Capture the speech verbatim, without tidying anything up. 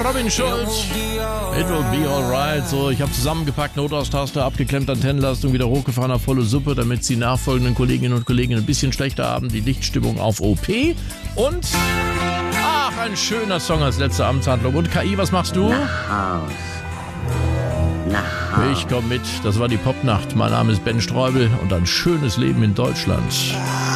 Robin Schulz. It will be alright. So, ich habe zusammengepackt, Notaus-Taste, abgeklemmt, Antennenleistung wieder hochgefahren auf volle Suppe, damit die nachfolgenden Kolleginnen und Kollegen ein bisschen schlechter haben. Die Lichtstimmung auf O P. Und, ach, ein schöner Song als letzte Amtshandlung. Und K I, was machst du? Nach Haus. Nach Haus. Ich komme mit. Das war die Popnacht. Mein Name ist Ben Streubel und ein schönes Leben in Deutschland.